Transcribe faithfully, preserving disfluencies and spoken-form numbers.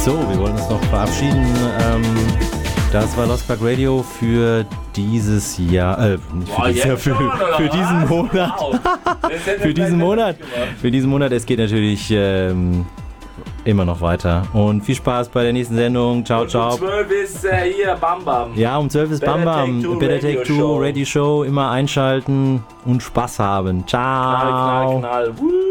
So, wir wollen uns noch verabschieden. Ähm, das war Lost Park Radio für dieses Jahr, äh, nicht für Boah, dieses Jahr, jetzt für, schon, oder für was? diesen Monat. Wow. Das hätte für diesen gleich Monat. nicht gemacht. Für diesen Monat. Es geht natürlich ähm, immer noch weiter. Und viel Spaß bei der nächsten Sendung. Ciao, Und ciao. um zwölf ist äh, hier Bam Bam. Ja, um zwölf ist Better Bam Bam. Take Two Better Take Radio Two Show. Radio Show. Immer einschalten und Spaß haben. Ciao. Knall, knall, knall. Woo.